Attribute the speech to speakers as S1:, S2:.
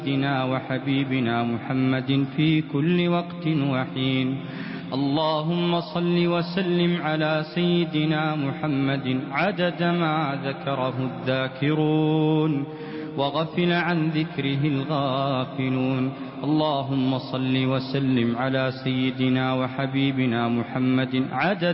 S1: سيدنا وحبيبنا محمد في كل وقت وحين. اللهم صل وسلم على سيدنا محمد عدد ما ذكره الذاكرون وغفل عن ذكره الغافلون. اللهم صل وسلم على سيدنا وحبيبنا محمد عدد